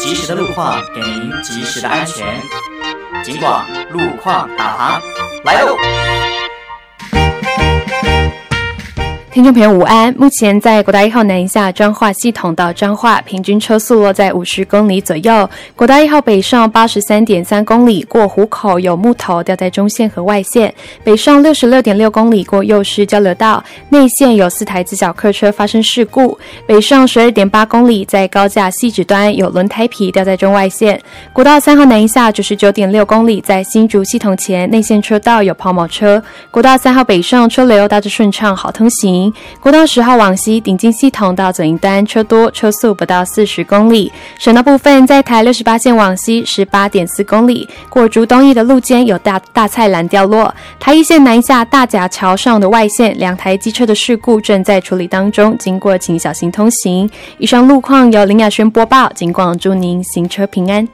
及时的路况给您及时的安全。警广路况导航来喽！ 听众朋友午安，目前在国道1号南下彰化系统到彰化，平均车速落在50公里左右。国道1号北上 83.3 公里，过湖口有木头掉在中线和外线，北上 66.6 公里过右市交流道，内线有4台自小客车发生事故。北上 12.8 公里，在高架汐止端有轮胎皮掉在中外线。国道3号南下 99.6 公里，在新竹系统前内线车道有抛锚车。国道3号北上车流大致顺畅，好通行。国道10号往西顶进系统到左营端车多，车速不到40公里。省道部分在台68线往西 18.4 公里，过竹东义的路肩有大菜篮掉落。台一线南下大甲桥上的外线2台机车的事故正在处理当中，经过请小心通行。以上路况由林雅轩播报，警广祝您行车平安。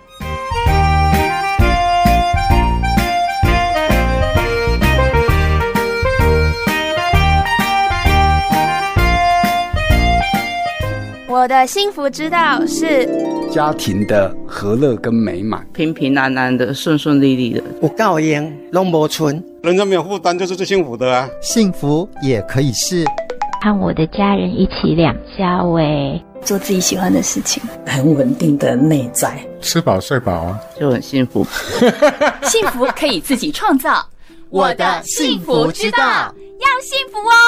我的幸福之道是家庭的和乐跟美满， 平平安安的，顺顺利利的。 有够用拢无存， 人生没有负担就是最幸福的啊！ 幸福也可以是和我的家人一起两家喂， 做自己喜欢的事情， 很稳定的内在， 吃饱睡饱啊， 就很幸福。 幸福可以自己创造，我的幸福之道，要幸福哦！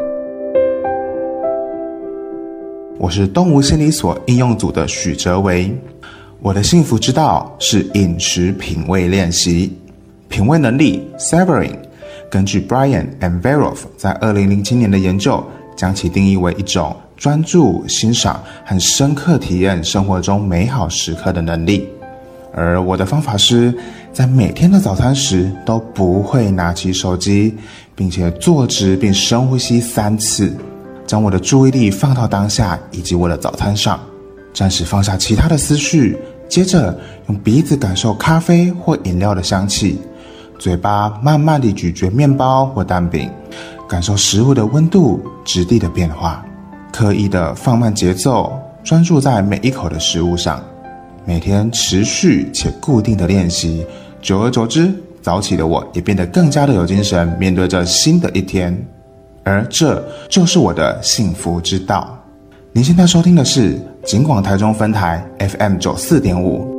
我是东吴心理所应用组的许哲维，我的幸福之道是饮食品味练习。品味能力 Savoring 根据 Brian and Veroff 在2007年的研究，将其定义为一种专注、欣赏和深刻体验生活中美好时刻的能力。而我的方法是在每天的早餐时都不会拿起手机，并且坐直并深呼吸3次，将我的注意力放到当下以及我的早餐上，暂时放下其他的思绪，接着用鼻子感受咖啡或饮料的香气，嘴巴慢慢地咀嚼面包或蛋饼，感受食物的温度、质地的变化，刻意地放慢节奏，专注在每一口的食物上。每天持续且固定的练习，久而久之，早起的我也变得更加的有精神，面对着新的一天。而这就是我的幸福之道。您现在收听的是警广台中分台 FM 94.5